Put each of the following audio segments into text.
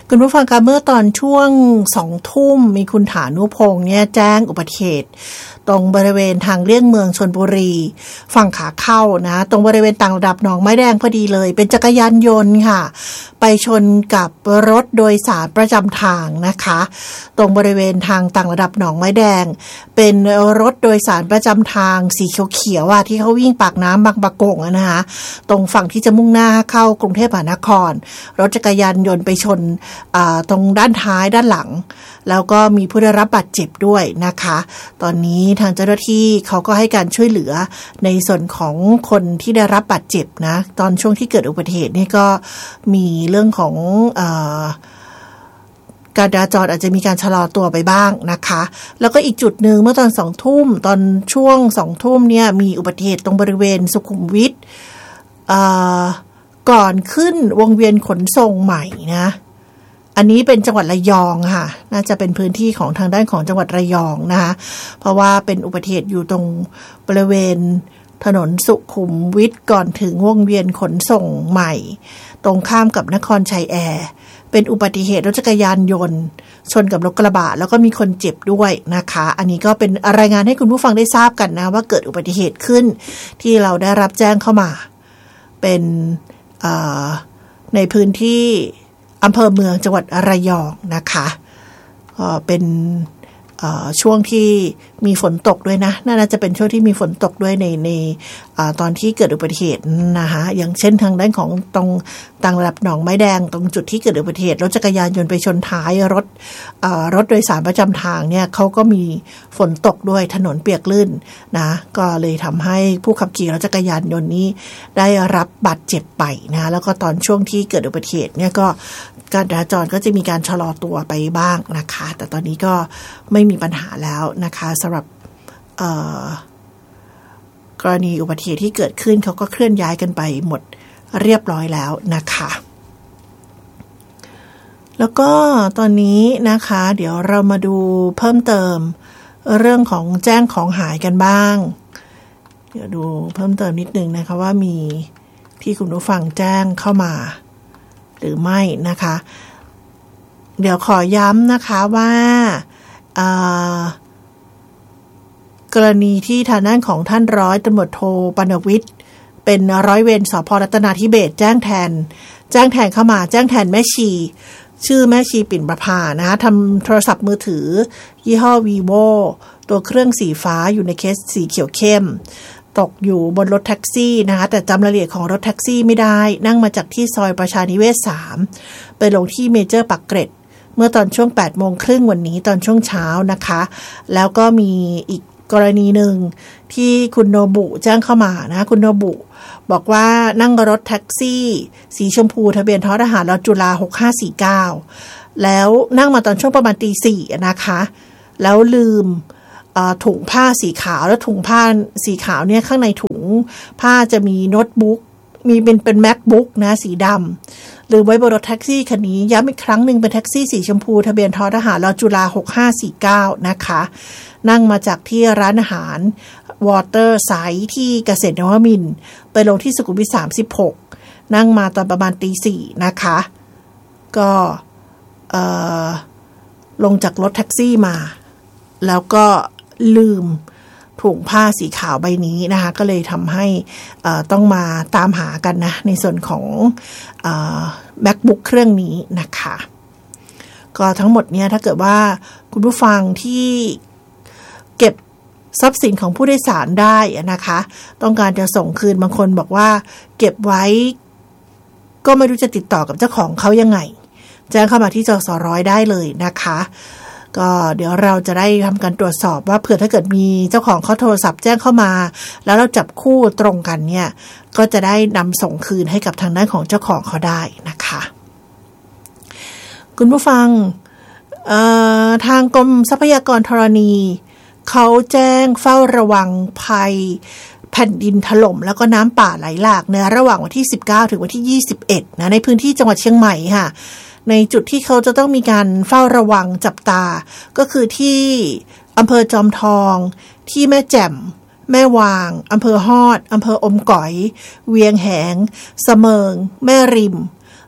คุณผู้ฟังคะเมื่อตอนช่วง2 ทุ่มมีคุณฐานุพงษ์เนี่ยแจ้งอุบัติเหตุตรงบริเวณทางเลี่ยงเมืองชลบุรีฝั่งขาเข้านะตรงบริเวณต่างระดับหนองไม้แดงพอดีเลยเป็นจักรยานยนต์ค่ะไปชนกับรถโดยสารประจำทางนะคะตรงบริเวณทางต่างระดับหนองไม้แดงเป็นรถโดยสารประจำทางสีเขียวๆที่เขาวิ่งปากน้ำบางปะกงนะคะตรงฝั่งที่จะมุ่งหน้าเข้ากรุงเทพมหานครรถจักรยานยนต์ไปชนตรงด้านท้ายด้านหลังแล้วก็มีผู้ได้รับบาดเจ็บด้วยนะคะตอนนี้ทางเจ้าหน้าที่เขาก็ให้การช่วยเหลือในส่วนของคนที่ได้รับบาดเจ็บนะตอนช่วงที่เกิดอุบัติเหตุนี่ก็มีเรื่องของการจราจรอาจจะมีการชะลอตัวไปบ้างนะคะแล้วก็อีกจุดหนึ่งเมื่อตอน2 ทุ่มตอนช่วง2 ทุ่มเนี่ยมีอุบัติเหตุตรงบริเวณสุขุมวิทก่อนขึ้นวงเวียนขนส่งใหม่นะอันนี้เป็นจังหวัดระยองค่ะน่าจะเป็นพื้นที่ของทางด้านของจังหวัดระยองนะคะเพราะว่าเป็นอุบัติเหตุอยู่ตรงบริเวณถนนสุขุมวิทก่อนถึงวงเวียนขนส่งใหม่ตรงข้ามกับนครชัยแอร์เป็นอุบัติเหตุรถจักรยานยนต์ชนกับรถกระบะแล้วก็มีคนเจ็บด้วยนะคะอันนี้ก็เป็นรายงานให้คุณผู้ฟังได้ทราบกันนะว่าเกิดอุบัติเหตุขึ้นที่เราได้รับแจ้งเข้ามาเป็นในพื้นที่อำเภอเมืองจังหวัดระยองนะคะเป็นช่วงที่มีฝนตกด้วยนะน่าจะเป็นช่วงที่มีฝนตกด้วยในตอนที่เกิดอุบัติเหตุนะคะอย่างเช่นทางด้านของตรงต่างระดับหนองไม้แดงตรงจุดที่เกิดอุบัติเหตุรถจักรยานยนต์ไปชนท้ายรถโดยสารประจำทางเนี่ยเขาก็มีฝนตกด้วยถนนเปียกลื่นนะก็เลยทำให้ผู้ขับขี่รถจักรยานยนต์นี้ได้รับบาดเจ็บไปนะแล้วก็ตอนช่วงที่เกิดอุบัติเหตุเนี่ยก็การจราจรก็จะมีการชะลอตัวไปบ้างนะคะแต่ตอนนี้ก็ไม่มีปัญหาแล้วนะคะสำหรับกรณีอุบัติเหตุที่เกิดขึ้นเขาก็เคลื่อนย้ายกันไปหมดเรียบร้อยแล้วนะคะแล้วก็ตอนนี้นะคะเดี๋ยวเรามาดูเพิ่มเติมเรื่องของแจ้งของหายกันบ้างเดี๋ยวดูเพิ่มเติมนิดนึงนะคะว่ามีที่คุณผู้ฟังแจ้งเข้ามาหรือไม่นะคะเดี๋ยวขอย้ำนะคะว่ากรณีที่ทางด้านของท่านร้อยตำรวจโทปนวิทย์เป็นร้อยเวรสภ.รัตนาธิเบศรแจ้งแทนเข้ามาแจ้งแทนแม่ชีชื่อแม่ชีปิ่นประภานะคะทำโทรศัพท์มือถือยี่ห้อ vivo ตัวเครื่องสีฟ้าอยู่ในเคสสีเขียวเข้มตกอยู่บนรถแท็กซี่นะคะแต่จำรายละเอียดของรถแท็กซี่ไม่ได้นั่งมาจากที่ซอยประชานิเวศ3ไปลงที่เมเจอร์ปากเกร็ดเมื่อตอนช่วง 8:30 วันนี้ตอนช่วงเช้านะคะแล้วก็มีอีกกรณีหนึ่งที่คุณโนบุแจ้งเข้ามานะคุณโนบุบอกว่านั่งรถแท็กซี่สีชมพูทะเบียนททหารรจุฬา6549แล้วนั่งมาตอนช่วงประมาณ 4:00 นะคะแล้วลืมถุงผ้าสีขาวแล้วถุงผ้าสีขาวเนี่ยข้างในถุงผ้าจะมีโน้ตบุ๊กมีเป็น MacBook นะสีดำหรือไว้บนรถแท็กซี่คันนี้ย้ำอีกครั้งหนึ่งเป็นแท็กซี่สีชมพูทะเบียนททหารรจุฬา6549นะคะนั่งมาจากที่ร้านอาหารวอเตอร์ไซด์ที่เกษตรนวมินทร์ไปลงที่สุขุมวิท36นั่งมาตอนประมาณ 4:00 นะคะก็ลงจากรถแท็กซี่มาแล้วก็ลืมถุงผ้าสีขาวใบนี้นะคะก็เลยทำให้ต้องมาตามหากันนะในส่วนของMacBook เครื่องนี้นะคะก็ทั้งหมดเนี่ยถ้าเกิดว่าคุณผู้ฟังที่เก็บทรัพย์สินของผู้โดยสารได้นะคะต้องการจะส่งคืนบางคนบอกว่าเก็บไว้ก็ไม่รู้จะติดต่อกับเจ้าของเขายังไงแจ้งเข้ามาที่จสร้อยได้เลยนะคะก็เดี๋ยวเราจะได้ทำการตรวจสอบว่าเผื่อถ้าเกิดมีเจ้าของเขาโทรศัพท์แจ้งเข้ามาแล้วเราจับคู่ตรงกันเนี่ยก็จะได้นำส่งคืนให้กับทางด้านของเจ้าของเขาได้นะคะคุณผู้ฟังทางกรมทรัพยากรธรณีเขาแจ้งเฝ้าระวังภัยแผ่นดินถล่มแล้วก็น้ำป่าไหลหลากในระหว่างวันที่19ถึงวันที่21นะในพื้นที่จังหวัดเชียงใหม่ค่ะในจุดที่เขาจะต้องมีการเฝ้าระวังจับตาก็คือที่อำเภอจอมทองที่แม่แจ่มแม่วางอำเภอฮอดอำเภออมก๋อยเวียงแหงเสมิงแม่ริม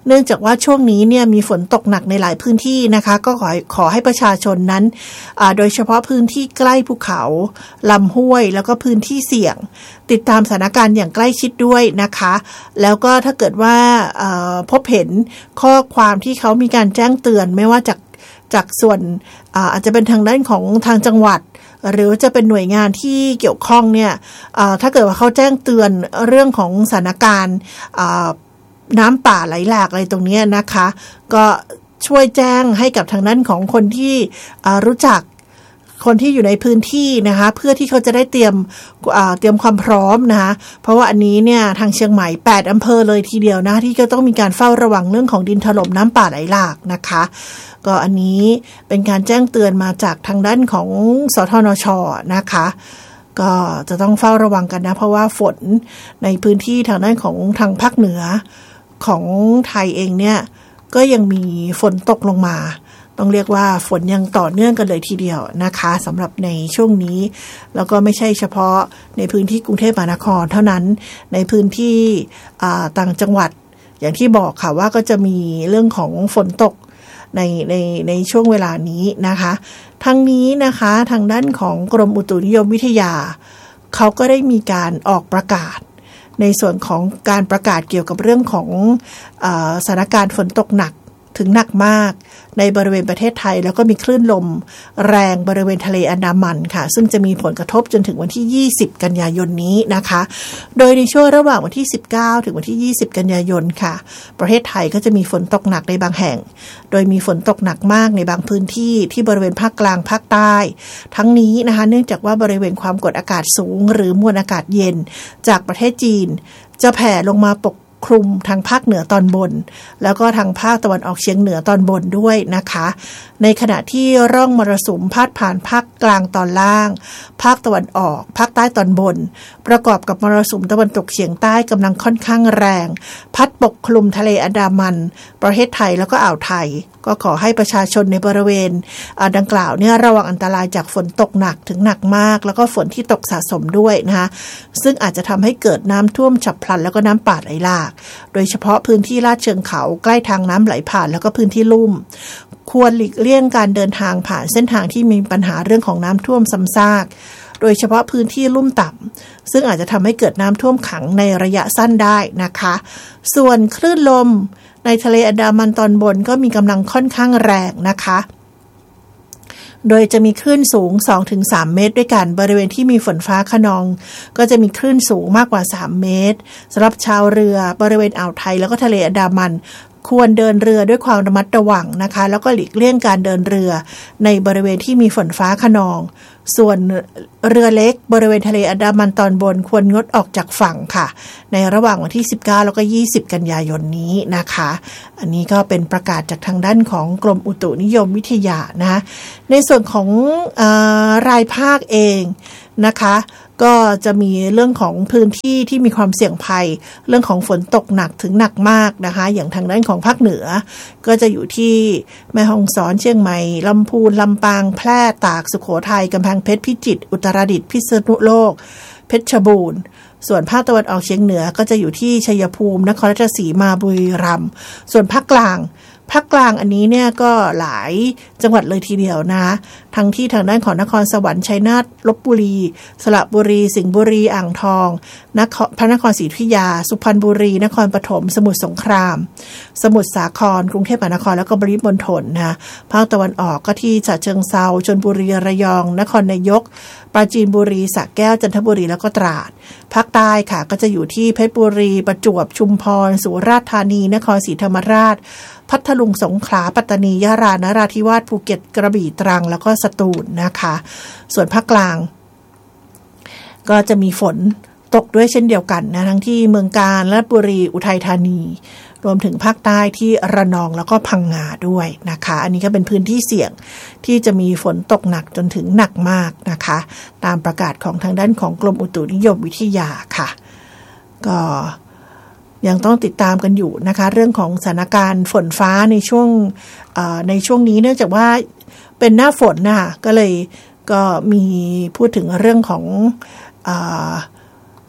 เนื่องจากว่าช่วงนี้เนี่ยมีฝนตกหนักในหลายพื้นที่นะคะก็ขอให้ประชาชนนั้นโดยเฉพาะพื้นที่ใกล้ภูเขาลำห้วยแล้วก็พื้นที่เสี่ยงติดตามสถานการณ์อย่างใกล้ชิดด้วยนะคะแล้วก็ถ้าเกิดว่าพบเห็นข้อความที่เขามีการแจ้งเตือนไม่ว่าจากส่วนอาจจะเป็นทางด้านของทางจังหวัดหรือจะเป็นหน่วยงานที่เกี่ยวข้องเนี่ยถ้าเกิดว่าเขาแจ้งเตือนเรื่องของสถานการณ์น้ำป่าไหลหลากอะไรตรงนี้นะคะก็ช่วยแจ้งให้กับทางด้านของคนที่รู้จักคนที่อยู่ในพื้นที่นะคะเพื่อที่เขาจะได้เตรียมความพร้อมนะคะเพราะว่าอันนี้เนี่ยทางเชียงใหม่8อำเภอเลยทีเดียวนะที่ก็ต้องมีการเฝ้าระวังเรื่องของดินถล่มน้ำป่าไหลหลากนะคะก็อันนี้เป็นการแจ้งเตือนมาจากทางด้านของสทนช.นะคะก็จะต้องเฝ้าระวังกันนะเพราะว่าฝนในพื้นที่ทางด้านของทางภาคเหนือของไทยเองเนี่ยก็ยังมีฝนตกลงมาต้องเรียกว่าฝนยังต่อเนื่องกันเลยทีเดียวนะคะสำหรับในช่วงนี้แล้วก็ไม่ใช่เฉพาะในพื้นที่กรุงเทพมหานครเท่านั้นในพื้นที่ต่างจังหวัดอย่างที่บอกค่ะว่าก็จะมีเรื่องของฝนตกในช่วงเวลานี้นะคะทั้งนี้นะคะทางด้านของกรมอุตุนิยมวิทยาเขาก็ได้มีการออกประกาศในส่วนของการประกาศเกี่ยวกับเรื่องของสถานการณ์ฝนตกหนักถึงหนักมากในบริเวณประเทศไทยแล้วก็มีคลื่นลมแรงบริเวณทะเลอันดามันค่ะซึ่งจะมีผลกระทบจนถึงวันที่20กันยายนนี้นะคะโดยในช่วงระหว่างวันที่19ถึงวันที่20กันยายนค่ะประเทศไทยก็จะมีฝนตกหนักในบางแห่งโดยมีฝนตกหนักมากในบางพื้นที่ที่บริเวณภาคกลางภาคใต้ทั้งนี้นะคะเนื่องจากว่าบริเวณความกดอากาศสูงหรือมวลอากาศเย็นจากประเทศจีนจะแผ่ลงมาปกคลุมทางภาคเหนือตอนบนแล้วก็ทางภาคตะวันออกเฉียงเหนือตอนบนด้วยนะคะในขณะที่ร่องมรสุมพาดผ่านภาคกลางตอนล่างภาคตะวันออกภาคใต้ตอนบนประกอบกับมรสุมตะวันตกเฉียงใต้กำลังค่อนข้างแรงพัดปกคลุมทะเลอันดามันประเทศไทยแล้วก็อ่าวไทยก็ขอให้ประชาชนในบริเวณดังกล่าวเนี่ยระวังอันตรายจากฝนตกหนักถึงหนักมากแล้วก็ฝนที่ตกสะสมด้วยนะคะซึ่งอาจจะทำให้เกิดน้ำท่วมฉับพลันแล้วก็น้ำป่าไหลหลากโดยเฉพาะพื้นที่ลาดเชิงเขาใกล้ทางน้ำไหลผ่านแล้วก็พื้นที่ลุ่มควรหลีกเลี่ยงการเดินทางผ่านเส้นทางที่มีปัญหาเรื่องของน้ำท่วมซ้ำซากโดยเฉพาะพื้นที่ลุ่มต่ำซึ่งอาจจะทำให้เกิดน้ำท่วมขังในระยะสั้นได้นะคะส่วนคลื่นลมในทะเลอันดามันตอนบนก็มีกำลังค่อนข้างแรงนะคะโดยจะมีคลื่นสูง 2-3 เมตรด้วยกันบริเวณที่มีฝนฟ้าคะนองก็จะมีคลื่นสูงมากกว่า3เมตรสำหรับชาวเรือบริเวณอ่าวไทยแล้วก็ทะเลอันดามันควรเดินเรือด้วยความระมัดระวังนะคะแล้วก็หลีกเลี่ยงการเดินเรือในบริเวณที่มีฝนฟ้าคะนองส่วนเรือเล็กบริเวณทะเลอันดามันตอนบนควรงดออกจากฝั่งค่ะในระหว่างวันที่19แล้วก็20กันยายนนี้นะคะอันนี้ก็เป็นประกาศจากทางด้านของกรมอุตุนิยมวิทยานะในส่วนของรายภาคเองนะคะก็จะมีเรื่องของพื้นที่ที่มีความเสี่ยงภัยเรื่องของฝนตกหนักถึงหนักมากนะคะอย่างทางด้านของภาคเหนือก็จะอยู่ที่แม่ฮ่องสอนเชียงใหม่ลำพูนลำปางแพร่ตากสุโขทัยกำแพงเพชรพิจิตรอุตรดิตถ์พิษณุโลกเพชรบูรณ์ส่วนภาคตะวันออกเฉียงเหนือก็จะอยู่ที่ชัยภูมินครราชสีมาบุรีรัมย์ส่วนภาคกลางอันนี้เนี่ยก็หลายจังหวัดเลยทีเดียวนะทั้งที่ทางด้านของนครสวรรค์ชัยนาทลพบุรีสระบุรีสิงห์บุรีอ่างทองพระนครศรีอยุธยาสุพรรณบุรีนครปฐมสมุทรสงครามสมุทรสาครกรุงเทพมหานครแล้วก็ปริมณฑลนะภาคตะวันออกก็ที่ฉะเชิงเทราชลบุรีระยองนครนายกปราจีนบุรีสระแก้วจันทบุรีแล้วก็ตราดภาคใต้ค่ะก็จะอยู่ที่เพชรบุรีประจวบชุมพรสุราษฎร์ธานีนครศรีธรรมราชพัทลุงสงขลาปัตตานียะลานราธิวาสภูเก็ตกระบี่ตรังแล้วก็สตูลนะคะส่วนภาคกลางก็จะมีฝนตกด้วยเช่นเดียวกันนะทั้งที่เมืองกาญจนบุรีอุทัยธานีรวมถึงภาคใต้ที่ระนองแล้วก็พังงาด้วยนะคะอันนี้ก็เป็นพื้นที่เสี่ยงที่จะมีฝนตกหนักจนถึงหนักมากนะคะตามประกาศของทางด้านของกรมอุตุนิยมวิทยาค่ะก็ยังต้องติดตามกันอยู่นะคะเรื่องของสถานการณ์ฝนฟ้าในช่วงนี้เนื่องจากว่าเป็นหน้าฝนนะคะก็เลยก็มีพูดถึงเรื่องของ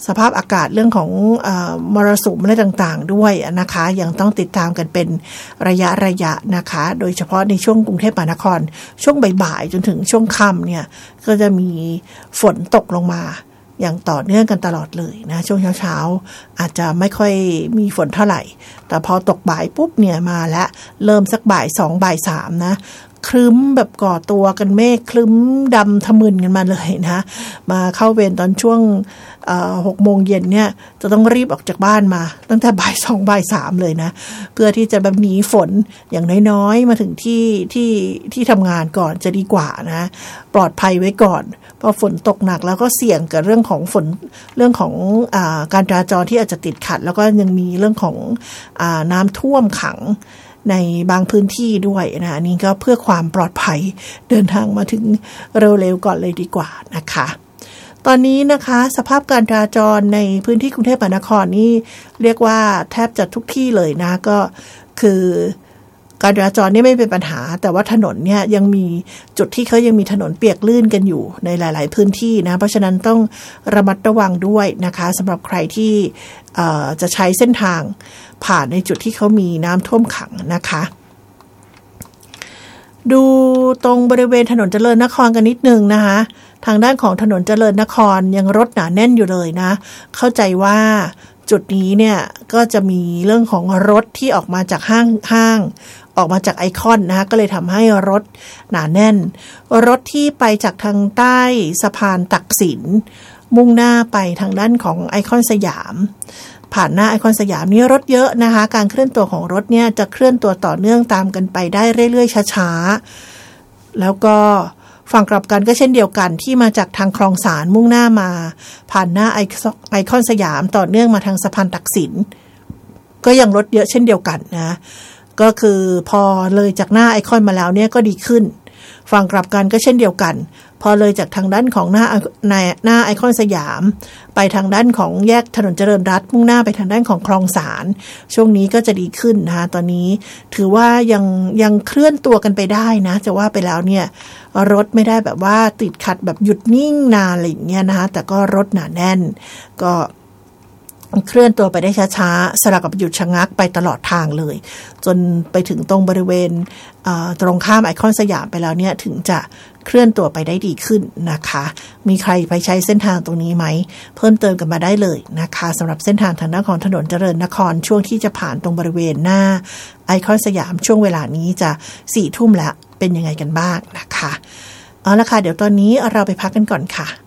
สภาพอากาศเรื่องของมรสุมอะไรต่างๆด้วยนะคะยังต้องติดตามกันเป็นระยะนะคะโดยเฉพาะในช่วงกรุงเทพมหานครช่วงบ่ายๆจนถึงช่วงค่ำเนี่ยก็จะมีฝนตกลงมาอย่างต่อเนื่องกันตลอดเลยนะช่วงเช้าๆอาจจะไม่ค่อยมีฝนเท่าไหร่แต่พอตกบ่ายปุ๊บเนี่ยมาแล้วเริ่มสักบ่าย2บ่าย3นะครึ้มแบบก่อตัวกันเมฆครึ้มดำทะมึนกันมาเลยนะมาเข้าเวรตอนช่วง6 โมงเย็นเนี่ยจะต้องรีบออกจากบ้านมาตั้งแต่บ่าย2บ่าย3เลยนะเพื่อที่จะแบบหนีฝนอย่างน้อยๆมาถึงที่ทำงานก่อนจะดีกว่านะปลอดภัยไว้ก่อนพอฝนตกหนักแล้วก็เสี่ยงกับเรื่องของฝนเรื่องของการจราจรที่อาจจะติดขัดแล้วก็ยังมีเรื่องของน้ำท่วมขังในบางพื้นที่ด้วยนะนี่ก็เพื่อความปลอดภัยเดินทางมาถึงเร็วๆก่อนเลยดีกว่านะคะตอนนี้นะคะสภาพการจราจรในพื้นที่กรุงเทพมหานครนี่เรียกว่าแทบจะทุกที่เลยนะก็คือการจราจรนี่ไม่เป็นปัญหาแต่ว่าถนนเนี่ยยังมีจุดที่เขายังมีถนนเปียกลื่นกันอยู่ในหลายๆพื้นที่นะเพราะฉะนั้นต้องระมัดระวังด้วยนะคะสำหรับใครที่จะใช้เส้นทางผ่านในจุดที่เขามีน้ำท่วมขังนะคะดูตรงบริเวณถนนเจริญนครกันนิดนึงนะคะทางด้านของถนนเจริญนครยังรถหนาแน่นอยู่เลยนะเข้าใจว่าจุดนี้เนี่ยก็จะมีเรื่องของรถที่ออกมาจากห้างออกมาจากไอคอนนะคะก็เลยทำให้รถหนาแน่นรถที่ไปจากทางใต้สะพานตักสินมุ่งหน้าไปทางด้านของไอคอนสยามผ่านหน้าไอคอนสยามนี่รถเยอะนะคะการเคลื่อนตัวของรถเนี่ยจะเคลื่อนตัวต่อเนื่องตามกันไปได้เรื่อยๆช้าๆแล้วก็ฝั่งกลับกันก็เช่นเดียวกันที่มาจากทางคลองสารมุ่งหน้ามาผ่านหน้าไอคอนสยามต่อเนื่องมาทางสะพานตักสินก็ยังรถเยอะเช่นเดียวกันนะก็คือพอเลยจากหน้าไอคอนมาแล้วเนี่ยก็ดีขึ้นฝั่งกลับกันก็เช่นเดียวกันพอเลยจากทางด้านของหน้าไอคอนสยามไปทางด้านของแยกถนนเจริญรัตน์มุ่งหน้าไปทางด้านของคลองสารช่วงนี้ก็จะดีขึ้นนะคะตอนนี้ถือว่ายังเคลื่อนตัวกันไปได้นะจะว่าไปแล้วเนี่ยรถไม่ได้แบบว่าติดขัดแบบหยุดนิ่งนานอะไรอย่างเงี้ยนะคะแต่ก็รถหนาแน่นก็เคลื่อนตัวไปได้ช้าๆสลับกับหยุดชะงักไปตลอดทางเลยจนไปถึงตรงบริเวณตรงข้ามไอคอนสยามไปแล้วเนี่ยถึงจะเคลื่อนตัวไปได้ดีขึ้นนะคะมีใครไปใช้เส้นทางตรงนี้ไหมเพิ่มเติมกันมาได้เลยนะคะสำหรับเส้นทางทางด้านของถนนเจริญนครช่วงที่จะผ่านตรงบริเวณหน้าไอคอนสยามช่วงเวลานี้จะ 4 ทุ่มแล้วเป็นยังไงกันบ้างนะคะเอาละค่ะเดี๋ยวตอนนี้เราไปพักกันก่อนค่ะ